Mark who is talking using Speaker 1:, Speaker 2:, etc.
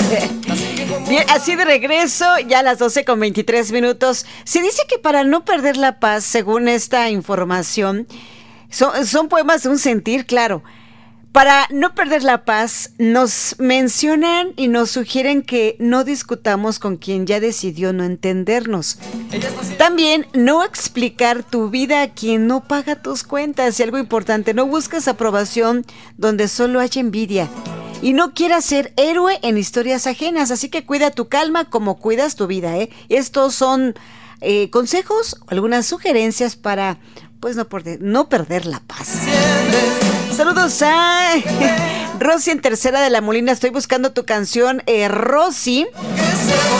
Speaker 1: Bien, así de regreso, ya a las 12:23. Se dice que para no perder la paz, según esta información, son poemas de un sentir, claro. Para no perder la paz, nos mencionan y nos sugieren que no discutamos con quien ya decidió no entendernos. También no explicar tu vida a quien no paga tus cuentas. Y algo importante, no busques aprobación donde solo hay envidia. Y no quieras ser héroe en historias ajenas. Así que cuida tu calma como cuidas tu vida, ¿eh? Estos son consejos, algunas sugerencias para pues no perder la paz. Saludos a Rosy en Tercera de la Molina. Estoy buscando tu canción, Rosy.